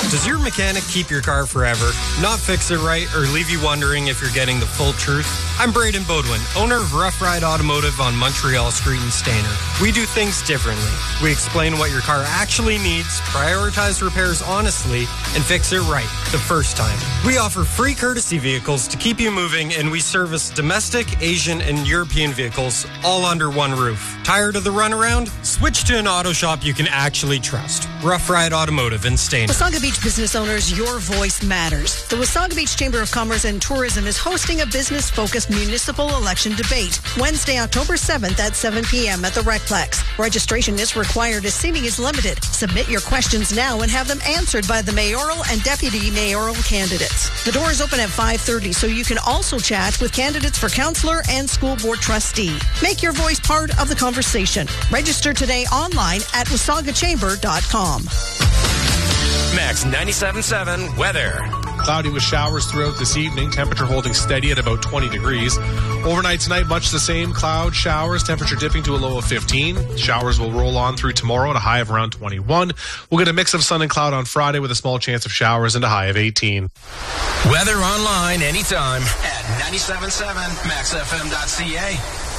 Does your mechanic keep your car forever, not fix it right, or leave you wondering if you're getting the full truth? I'm Braden Bodwin, owner of Rough Ride Automotive on Montreal Street in Stainer. We do things differently. We explain what your car actually needs, prioritize repairs honestly, and fix it right the first time. We offer free courtesy vehicles to keep you moving, and we service domestic, Asian, and European vehicles all under one roof. Tired of the runaround? Switch to an auto shop you can actually trust. Rough Ride Automotive in Stainer. Wasaga Beach business owners, your voice matters. The Wasaga Beach Chamber of Commerce and Tourism is hosting a business-focused municipal election debate Wednesday, October 7th at 7 p.m. at the Recplex. Registration is required as seating is limited. Submit your questions now and have them answered by the mayoral and deputy mayoral candidates. The door is open at 5:30, so you can also chat with candidates for councillor and school board trustee. Make your voice part of the conversation. Register today online at wasagachamber.com. Max 97.7 weather. Cloudy with showers throughout this evening. Temperature holding steady at about 20 degrees. Overnight tonight, much the same. Cloud, showers, temperature dipping to a low of 15. Showers will roll on through tomorrow at a high of around 21. We'll get a mix of sun and cloud on Friday with a small chance of showers and a high of 18. Weather online anytime at 97.7 maxfm.ca.